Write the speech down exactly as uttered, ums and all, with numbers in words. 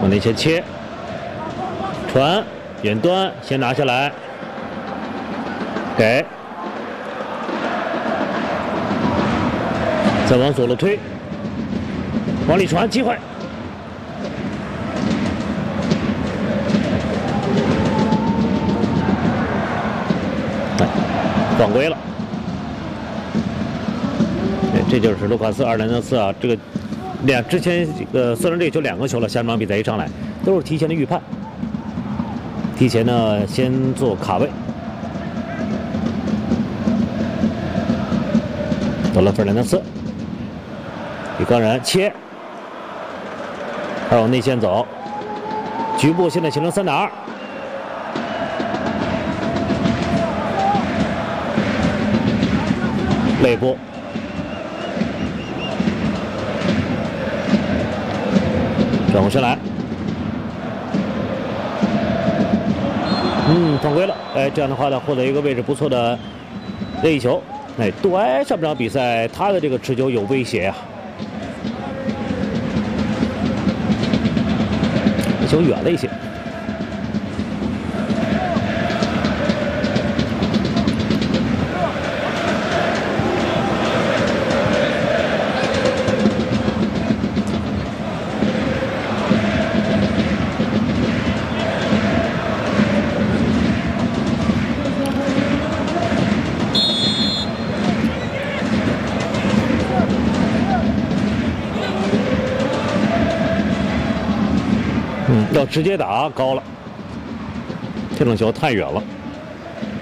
往内线切，传远端先拿下来，给，再往左路推，往里传，机会。 犯规了，对，这就是卢卡斯阿尔南德斯啊，这个两之前这个四人队就两个球了，下场比赛一上来都是提前的预判，提前呢先做卡位，到了费尔南德斯，比冈然切，还往内线走，局部现在形成三打二。 内部，转过身来，嗯，犯规了。哎，这样的话呢，获得一个位置不错的任意球。哎，杜埃上半场比赛他的这个持球有威胁呀、啊，球远了一些。 嗯，要直接打高了，这种球太远了。